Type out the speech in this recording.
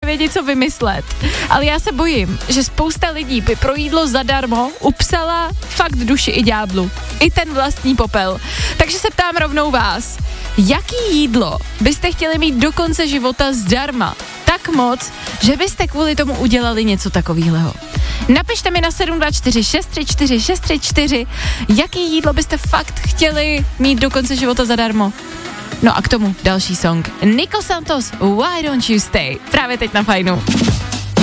vědět, co vymyslet. Ale já se bojím, že spousta lidí by pro jídlo zadarmo upsala fakt duši i ďáblu. I ten vlastní popel. Takže se ptám rovnou vás. Jaký jídlo byste chtěli mít do konce života zdarma? Tak moc, že byste kvůli tomu udělali něco takového. Napište mi na 724 634 634, jaký jídlo byste fakt chtěli mít do konce života zadarmo. No a k tomu další song. Nico Santos, Why Don't You Stay? Právě teď na Fajnu.